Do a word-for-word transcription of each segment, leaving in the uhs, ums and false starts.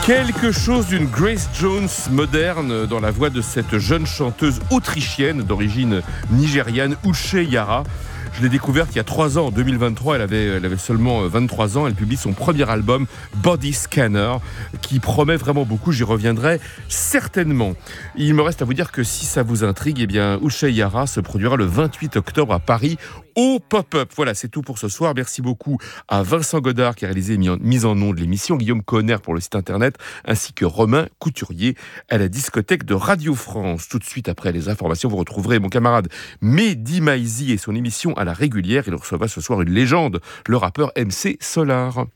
Quelque chose d'une Grace Jones moderne dans la voix de cette jeune chanteuse autrichienne d'origine nigériane, Uche Yara. Je l'ai découverte il y a trois ans, en deux mille vingt-trois, elle avait, elle avait seulement vingt-trois ans, elle publie son premier album, Body Scanner, qui promet vraiment beaucoup, j'y reviendrai certainement. Il me reste à vous dire que si ça vous intrigue, eh bien, Uche Yara se produira le vingt-huit octobre à Paris, au Pop-Up. Voilà, c'est tout pour ce soir. Merci beaucoup à Vincent Godard qui a réalisé une mise en nom de l'émission, Guillaume Conner pour le site internet, ainsi que Romain Couturier à la discothèque de Radio France. Tout de suite après les informations, vous retrouverez mon camarade Mehdi Maizi et son émission à la régulière. Il recevra ce soir une légende, le rappeur M C Solar.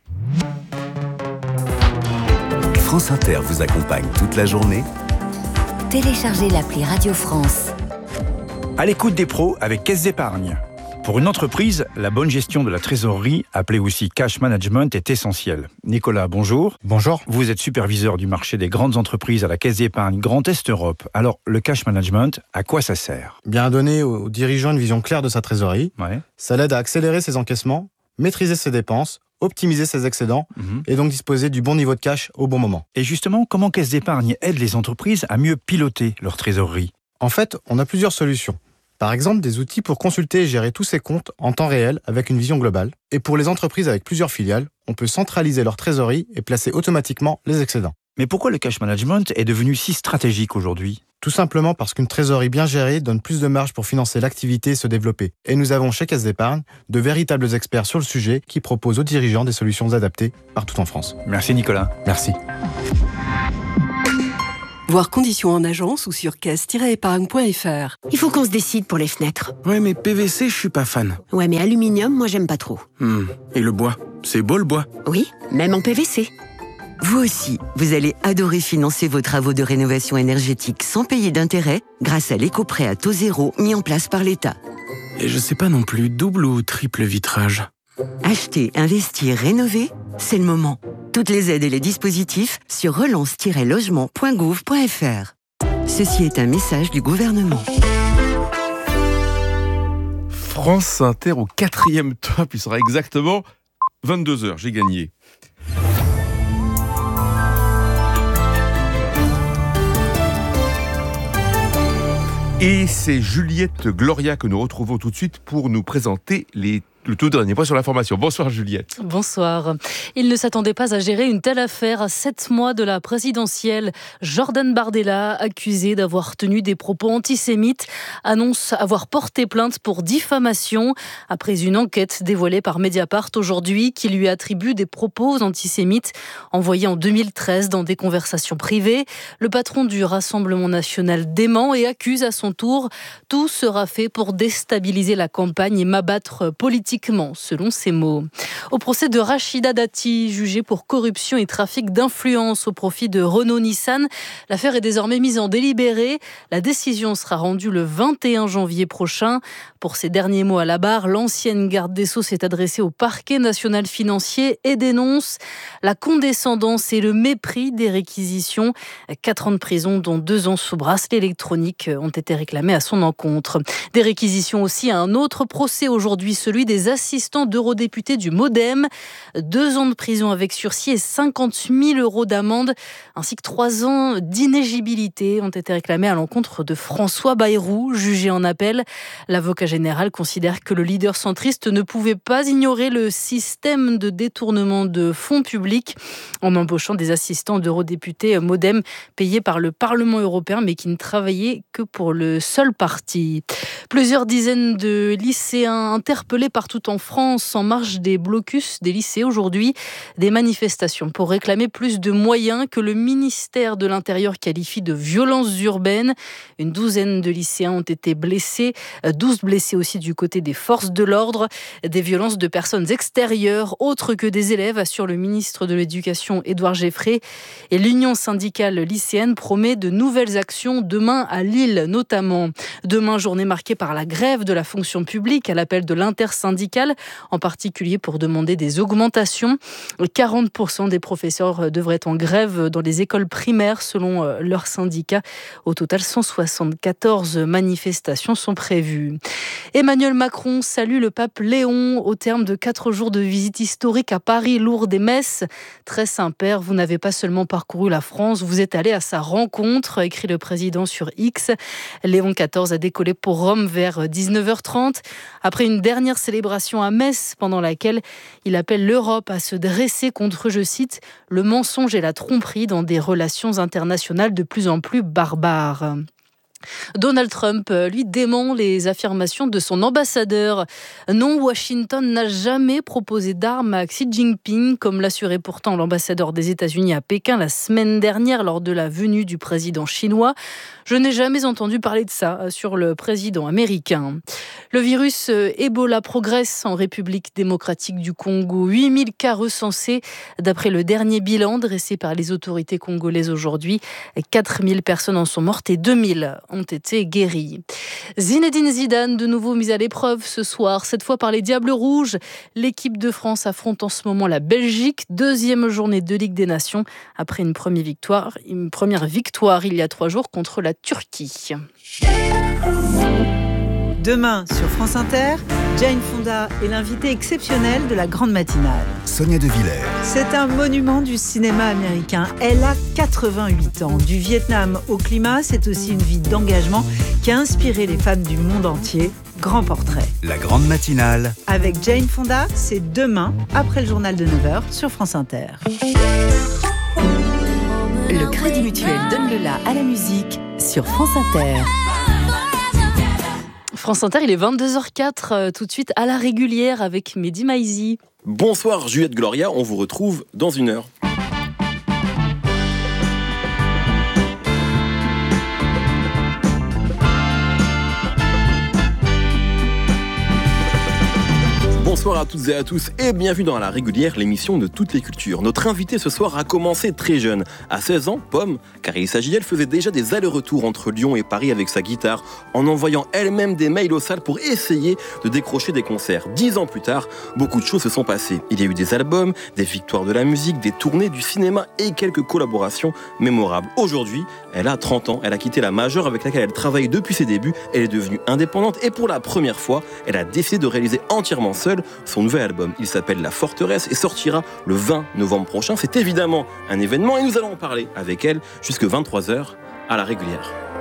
France Inter vous accompagne toute la journée. Téléchargez l'appli Radio France. À l'écoute des pros avec Caisse d'Épargne. Pour une entreprise, la bonne gestion de la trésorerie, appelée aussi cash management, est essentielle. Nicolas, bonjour. Bonjour. Vous êtes superviseur du marché des grandes entreprises à la Caisse d'Épargne Grand Est Europe. Alors, le cash management, à quoi ça sert ? Bien à donner aux dirigeants une vision claire de sa trésorerie. Ouais. Ça l'aide à accélérer ses encaissements, maîtriser ses dépenses, optimiser ses excédents mmh. et donc disposer du bon niveau de cash au bon moment. Et justement, comment Caisse d'Épargne aide les entreprises à mieux piloter leur trésorerie ? En fait, on a plusieurs solutions. Par exemple, des outils pour consulter et gérer tous ses comptes en temps réel avec une vision globale. Et pour les entreprises avec plusieurs filiales, on peut centraliser leur trésorerie et placer automatiquement les excédents. Mais pourquoi le cash management est devenu si stratégique aujourd'hui ? Tout simplement parce qu'une trésorerie bien gérée donne plus de marge pour financer l'activité et se développer. Et nous avons chez Caisse d'Épargne de véritables experts sur le sujet qui proposent aux dirigeants des solutions adaptées partout en France. Merci Nicolas. Merci. Voir conditions en agence ou sur caisse tiret épargne point f r. Il faut qu'on se décide pour les fenêtres. Ouais, mais P V C, je suis pas fan. Ouais, mais aluminium, moi j'aime pas trop. Hmm. Et le bois ? C'est beau le bois ? Oui, même en P V C. Vous aussi, vous allez adorer financer vos travaux de rénovation énergétique sans payer d'intérêt grâce à l'éco-prêt à taux zéro mis en place par l'État. Et je sais pas non plus, double ou triple vitrage ? Acheter, investir, rénover, c'est le moment. Toutes les aides et les dispositifs sur relance tiret logement point gouv point f r. Ceci est un message du gouvernement. France Inter au quatrième top, il sera exactement vingt-deux heures, j'ai gagné. Et c'est Juliette Gloria que nous retrouvons tout de suite pour nous présenter les le tout dernier point sur l'information. Bonsoir Juliette. Bonsoir. Il ne s'attendait pas à gérer une telle affaire à sept mois de la présidentielle. Jordan Bardella, accusé d'avoir tenu des propos antisémites, annonce avoir porté plainte pour diffamation après une enquête dévoilée par Mediapart aujourd'hui qui lui attribue des propos antisémites envoyés en deux mille treize dans des conversations privées. Le patron du Rassemblement national dément et accuse à son tour « Tout sera fait pour déstabiliser la campagne et m'abattre politiquement », selon ses mots. Au procès de Rachida Dati, jugée pour corruption et trafic d'influence au profit de Renault-Nissan, l'affaire est désormais mise en délibéré. La décision sera rendue le vingt et un janvier prochain. Pour ses derniers mots à la barre, l'ancienne garde des Sceaux s'est adressée au parquet national financier et dénonce la condescendance et le mépris des réquisitions. Quatre ans de prison, dont deux ans sous bracelet électronique, ont été réclamés à son encontre. Des réquisitions aussi à un autre procès aujourd'hui, celui des assistants d'eurodéputés du Modem. Deux ans de prison avec sursis et cinquante mille euros d'amende, ainsi que trois ans d'inéligibilité ont été réclamés à l'encontre de François Bayrou, jugé en appel. L'avocat général considère que le leader centriste ne pouvait pas ignorer le système de détournement de fonds publics en embauchant des assistants d'eurodéputés Modem payés par le Parlement européen, mais qui ne travaillaient que pour le seul parti. Plusieurs dizaines de lycéens interpellés partout en France en marge des blocus des lycées aujourd'hui. Des manifestations pour réclamer plus de moyens que le ministère de l'Intérieur qualifie de violences urbaines. Une douzaine de lycéens ont été blessés, douze blessés aussi du côté des forces de l'ordre. Des violences de personnes extérieures, autres que des élèves, assure le ministre de l'Éducation Édouard Geffrey. Et l'Union syndicale lycéenne promet de nouvelles actions demain à Lille notamment. Demain, journée marquée par la grève de la fonction publique à l'appel de l'intersyndicale syndicale, en particulier pour demander des augmentations. quarante pour cent des professeurs devraient être en grève dans les écoles primaires selon leur syndicat. Au total, cent soixante-quatorze manifestations sont prévues. Emmanuel Macron salue le pape Léon au terme de quatre jours de visite historique à Paris, Lourdes et Metz. Très Saint-Père, vous n'avez pas seulement parcouru la France, vous êtes allé à sa rencontre, écrit le président sur X. Léon quatorze a décollé pour Rome vers dix-neuf heures trente, après une dernière célébration à Metz, pendant laquelle il appelle l'Europe à se dresser contre, je cite, le mensonge et la tromperie dans des relations internationales de plus en plus barbares. Donald Trump, lui, dément les affirmations de son ambassadeur. Non, Washington n'a jamais proposé d'armes à Xi Jinping, comme l'assurait pourtant l'ambassadeur des États-Unis à Pékin la semaine dernière lors de la venue du président chinois. Je n'ai jamais entendu parler de ça sur le président américain. Le virus Ebola progresse en République démocratique du Congo. huit mille cas recensés d'après le dernier bilan dressé par les autorités congolaises aujourd'hui. quatre mille personnes en sont mortes et deux mille ont été guéris. Zinedine Zidane, de nouveau mis à l'épreuve ce soir, cette fois par les Diables Rouges. L'équipe de France affronte en ce moment la Belgique, deuxième journée de Ligue des Nations, après une première victoire, une première victoire il y a trois jours contre la Turquie. Demain, sur France Inter, Jane Fonda est l'invitée exceptionnelle de la grande matinale. Sonia De Villers. C'est un monument du cinéma américain. Elle a quatre-vingt-huit ans. Du Vietnam au climat, c'est aussi une vie d'engagement qui a inspiré les femmes du monde entier. Grand portrait. La grande matinale. Avec Jane Fonda, c'est demain, après le journal de neuf heures, sur France Inter. Le Crédit Mutuel donne le la à la musique sur France Inter. France Inter, il est vingt-deux heures quatre, euh, tout de suite à la régulière avec Mehdi Maizi. Bonsoir Juliette Gloria, on vous retrouve dans une heure. Bonsoir à toutes et à tous et bienvenue dans La Régulière, l'émission de toutes les cultures. Notre invitée ce soir a commencé très jeune, à seize ans, pomme, car il s'agit d'elle, faisait déjà des allers-retours entre Lyon et Paris avec sa guitare, en envoyant elle-même des mails aux salles pour essayer de décrocher des concerts. Dix ans plus tard, beaucoup de choses se sont passées. Il y a eu des albums, des victoires de la musique, des tournées, du cinéma et quelques collaborations mémorables. Aujourd'hui, elle a trente ans, elle a quitté la majeure avec laquelle elle travaille depuis ses débuts, elle est devenue indépendante et pour la première fois, elle a décidé de réaliser entièrement seule son nouvel album. Il s'appelle La Forteresse et sortira le vingt novembre prochain. C'est évidemment un événement et nous allons en parler avec elle jusqu'à vingt-trois heures à La Régulière.